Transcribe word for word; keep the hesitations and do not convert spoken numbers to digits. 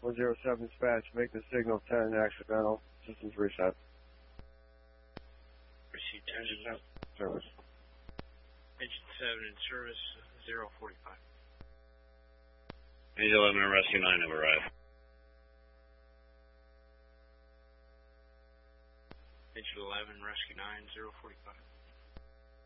one zero seven dispatch, make the signal ten accidental. Systems reset. Received engine up. Service. Engine seven in service, zero forty-five. Engine eleven and Rescue nine have arrived. Engine eleven, Rescue nine, zero forty-five.